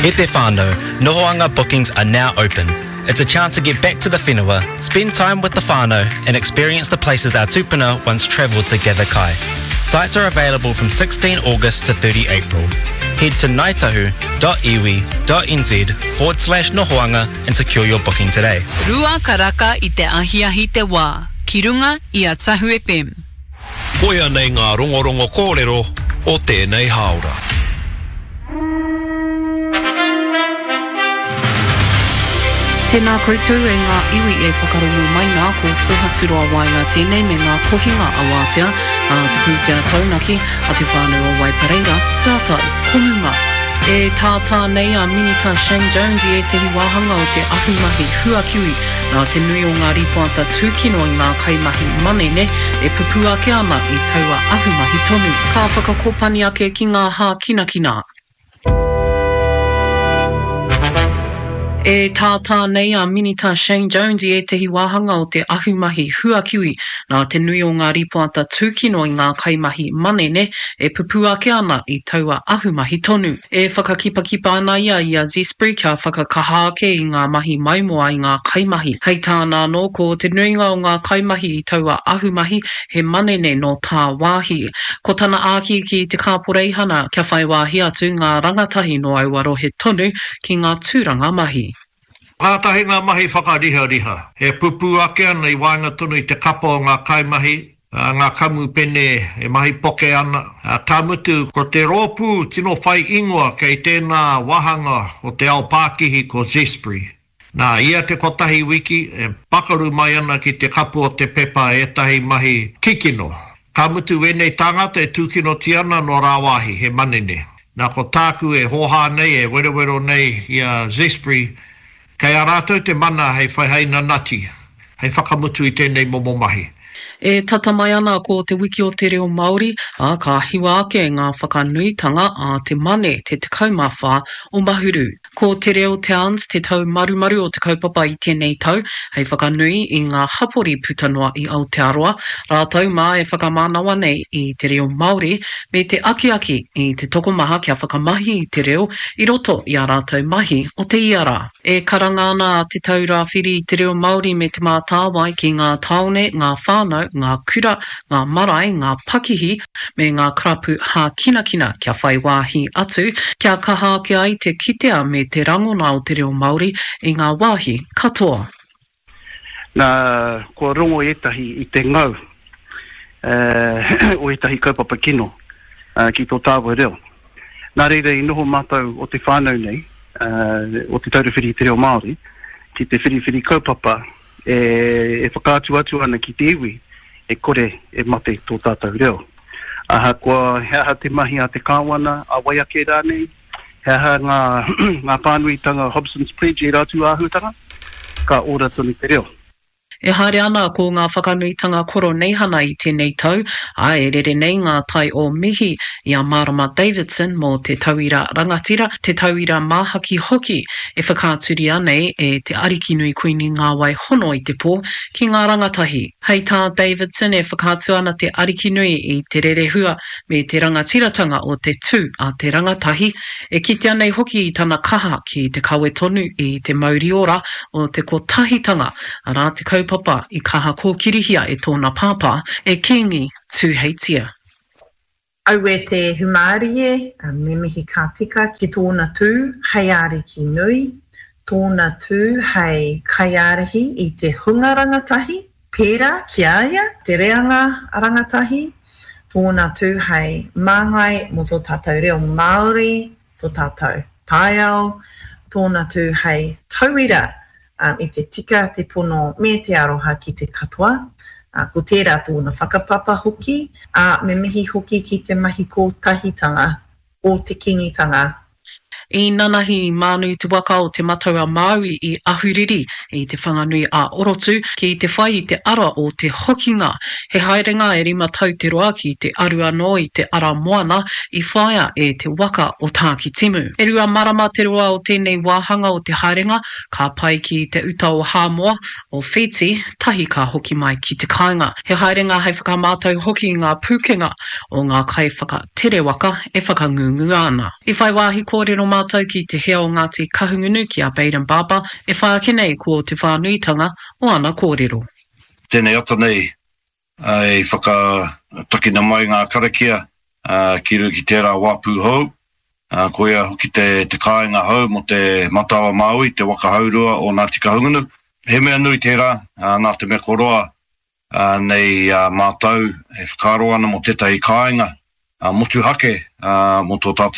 He te whānau, Nohoanga bookings are now open. It's a chance to get back to the whenua, spend time with the whānau and experience the places our tupuna once travelled to gather kai. Sites are available from 16 August to 30 April. Head to ngaitahu.iwi.nz/Nohoanga and secure your booking today. Rua karaka I te ahiahi te wā. Ki runga I a Tahu FM. Koia nei ngā rongorongo kōrero o tēnei haora. Tēnā koutou e ngā iwi e whakarongo mai ngā ko pohaturoa wainga tēnei me ngā kohinga a wātea te pūtea taunaki a te whānau o Waipareira, tātou, komunga. E tātā nei a Minita Shane Jones I e tehi wāhanga o te ahumahi huakiwi nā te nui o ngā ripoata tūkino I ngā kaimahi manene e pupu ake ana I taua ahumahi tonu. Ka whakakopani ake ki ngā hā kinakina. E tātā nei a Minita Shane Jones I e tehi wāhanga o te ahumahi huakiwi nā te nui o ngā ripoata tūkino I ngā kaimahi manene e pupu ake ana I taua ahumahi tonu. E whakakipakipa ana ia I a Zespri kia whakakaha ake I ngā mahi maumoa I ngā kaimahi. Hei tāna anō ko te nuinga o ngā kaimahi I taua ahumahi he manene no tā wāhi. Ko tana āki ki te kāporeihana kia whai wāhi atu ngā rangatahi no Aoaro he tonu ki ngā tūranga mahi. Kātahi ngā mahi whakariha-riha. He pupu ake ana I wāinga tonu I te kapa o ngā kaimahi, ngā kamu pene e mahi poke ana. Tā mutu ko te rōpū tino whai ingoa kei tēnā wahanga o te ao Pākihi ko Zespri. Nā, ia te kotahi wiki e pakaru mai ana ki te kapu o te pepa e tahi mahi kikino. Ka mutu wenei tangata e tūkino ti ana no rāwahi he manene. Nā ko tāku e hoha nei e werewero nei I a Zespri. Kei a rātou te mana hei whaihaina nati, hei whakamutu I tēnei momo mahi. E tata mai ana ko te wiki o te reo Māori, ka hiwa ake ngā whakanuitanga a te mane te kaumawha o Mahuru. Ko te reo Towns te tau marumaru o te kaupapa I tēnei tau, hei whakanui I ngā hapori putanoa I Aotearoa, rātou mā e whakamānawa nei I te reo Māori, me te aki I te tokomaha kia whakamahi I te reo, I roto I a rātou mahi o te iara. E karanga ana te tau rāwhiri I te reo Māori me te mātāwai ki ngā taone, ngā whānau, ngā kura, ngā marae, ngā pakihi, me ngā karapu hā kinakina kia whai wāhi atu, kia kaha ake ai te kitea me te rangona o te reo Māori I ngā wāhi katoa. Nā, kua rongo etahi I te ngau, o etahi kaupapa kino, ki tō tāua reo. Nā reira I noho mātou o te whānau nei, o te taurawhiri I te reo Māori, ki te whiriwhiri kaupapa, e whakaatu atu ana ki te iwi, e kore e mate tō tātou reo. Aha kua heaha te mahi a te kāwana, a waiake rānei, heaha ngā pānuitanga Hobson's Pledge e rātu āhutanga, ka ora tonu te reo. E haere ana ko ngā whakanuitanga koro neihana I tēnei tau, a e rere nei ngā tai o mihi I a Marama Davidson mō te tauira rangatira, te tauira māhaki hoki e whakāturi anei e te ariki nui kuini ngā wai hono I te pō ki ngā rangatahi. Hei tā Davidson e whakātu ana te ariki nui I te rerehua me te rangatiratanga o te tū a te rangatahi, e kite anei hoki I tana kaha ki te kawe tonu I te mauriora o te kotahitanga, a rā te kaupapa I kaha kōkirihia e tōna pāpā e kingi tūheitia. Au e te humārie, me mihi ka tika ki tōna tū, hei ariki nui, tōna tū hei kaiarahi I te hunga rangatahi, pērā ki aia, te reanga rangatahi, tōna tū hei māngai mo tō tātou reo Māori, tō tātou paiao, tōna tū hei tauira, I te tika, te pono, me te aroha ki te katoa, ko tērā tōna whakapapa hoki, me mihi hoki ki te mahi kōtahitanga o te kingitanga. I nanahi mānu te waka o te mataua Māui I ahuriri I te whanganui a orotu ki te whai I te ara o te hokinga. He haerenga e rima tau te roa ki te aru anō I te ara moana I whaia e te waka o tāki timu. E rua marama te roa o tēnei wāhanga o te haerenga ka pai ki te uta o Hāmoa o Whiti tahi ka hoki mai ki te kāinga. He haerenga hei whakamātau hoki ngā pūkenga o ngā kai whakatere waka e whakangungu ana. I whai wāhi kōrero mātou ki te hea o Ngāti Kahungunu ki a Baden Baba, e whaake nei ko te whānuitanga o ana kōrero. Tēnei ata nei, e whakatakina mai ngā karakia, ki ru ki tērā wāpū hou, ko ia hoki te kāinga hou mo te matawa Māui, te wakahaurua o Ngāti Kahungunu. He mea nui tērā, nā te mea koroa, nei mātou, e whakaro ana mo tētahi kāinga, motu hake, mo tō tātou